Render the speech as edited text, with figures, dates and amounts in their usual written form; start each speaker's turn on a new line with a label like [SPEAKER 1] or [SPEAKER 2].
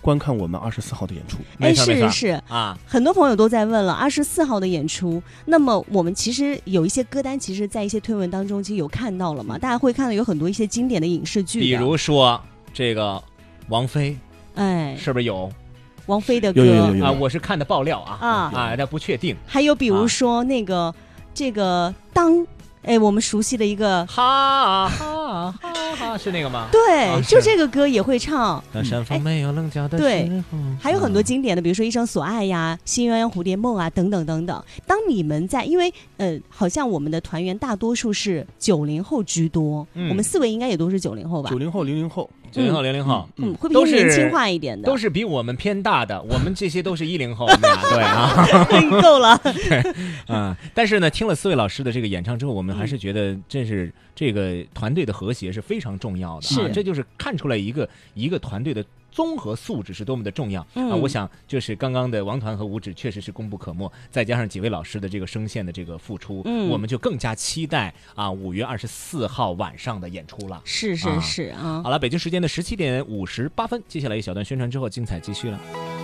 [SPEAKER 1] 观看我们24号的演出。
[SPEAKER 2] 哎，
[SPEAKER 3] 是
[SPEAKER 2] 是
[SPEAKER 3] 啊，
[SPEAKER 2] 很多朋友都在问了24号的演出。那么我们其实有一些歌单，其实在一些推文当中其实有看到了嘛，大家会看到有很多一些经典的影视剧的，
[SPEAKER 3] 比如说这个王菲，
[SPEAKER 2] 哎，
[SPEAKER 3] 是不是有？
[SPEAKER 2] 王菲的歌
[SPEAKER 1] 有
[SPEAKER 3] 啊，我是看的爆料啊，但不确定。
[SPEAKER 2] 还有比如说那个、这个当。哎，我们熟悉的一个
[SPEAKER 3] 哈哈哈哈，是那个吗？
[SPEAKER 2] 对，就这个歌也会唱。
[SPEAKER 3] 当山峰没有棱角的时候，
[SPEAKER 2] 对，还有很多经典的，比如说《一生所爱》呀，《新鸳鸯蝴蝶梦》啊，等等等等。当你们在，因为好像我们的团员大多数是90后居多，我们4位应该也都是90后吧
[SPEAKER 1] ？90后、00后。
[SPEAKER 3] 90后、00后，
[SPEAKER 2] 会偏年轻化一点的，
[SPEAKER 3] 都是比我们偏大的，我们这些都是10后，对啊，
[SPEAKER 2] 够了。
[SPEAKER 3] 对，但是呢，听了4位老师的这个演唱之后，我们还是觉得这是这个团队的和谐是非常重要的啊，这就是看出来一个团队的综合素质是多么的重要啊！我想就是刚刚的王团和五指确实是功不可没，再加上几位老师的这个声线的这个付出，我们就更加期待啊5月24号晚上的演出了。
[SPEAKER 2] 是啊。
[SPEAKER 3] 好了，北京时间的17点58分，接下来一小段宣传之后，精彩继续了。